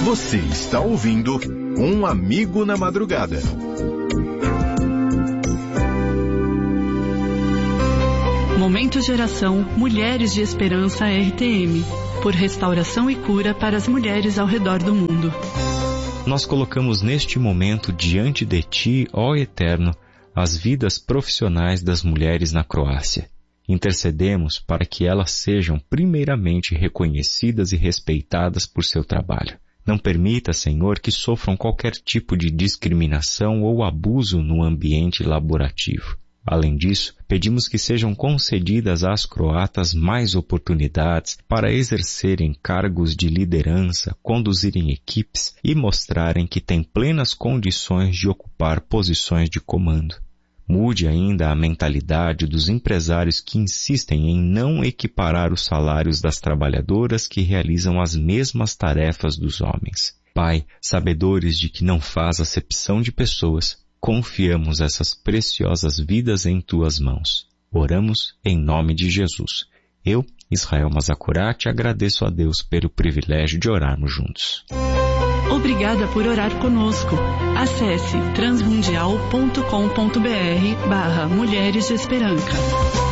Você está ouvindo Um Amigo na Madrugada. Momento Geração Mulheres de Esperança RTM, por restauração e cura para as mulheres ao redor do mundo. Nós colocamos neste momento diante de Ti, ó Eterno, as vidas profissionais das mulheres na Croácia. Intercedemos para que elas sejam primeiramente reconhecidas e respeitadas por seu trabalho. Não permita, Senhor, que sofram qualquer tipo de discriminação ou abuso no ambiente laborativo. Além disso, pedimos que sejam concedidas às croatas mais oportunidades para exercerem cargos de liderança, conduzirem equipes e mostrarem que têm plenas condições de ocupar posições de comando. Mude ainda a mentalidade dos empresários que insistem em não equiparar os salários das trabalhadoras que realizam as mesmas tarefas dos homens. Pai, sabedores de que não faz acepção de pessoas, confiamos essas preciosas vidas em Tuas mãos. Oramos em nome de Jesus. Eu, Israel Mazakurati, agradeço a Deus pelo privilégio de orarmos juntos. Obrigada por orar conosco. Acesse transmundial.com.br/Mulheres de Esperança.